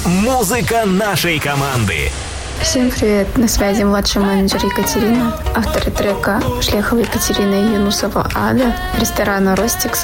Музыка нашей команды. Всем привет! На связи младший менеджер Екатерина, авторы трека Шляхова Екатерина и Юнусова Ада, ресторана «Ростикс»,